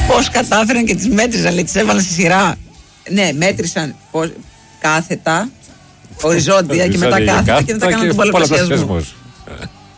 Πώς κατάφεραν και τις μέτρησαν, λέει, τις έβαλαν στη σειρά. Ναι, μέτρησαν κάθετα, οριζόντια και μετά κάθετα και μετά κάναν τον πολλαπλασιασμό.